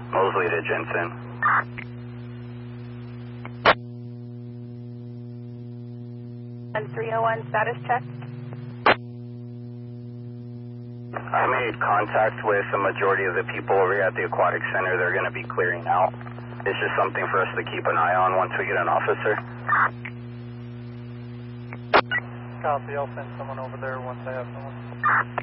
Mosley to Jensen. And 301 status check. I made contact with the majority of the people over here at the aquatic center. They're going to be clearing out. It's just something for us to keep an eye on once we get an officer. Copy, I'll send someone over there once I have someone.